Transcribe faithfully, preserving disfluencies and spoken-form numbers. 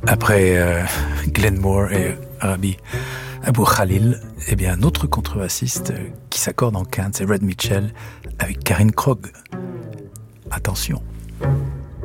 Après euh, Glenn Moore et Rabbi Abou Khalil, eh bien un autre contrebassiste qui s'accorde en quinte, c'est Red Mitchell avec Karine Krog. Attention.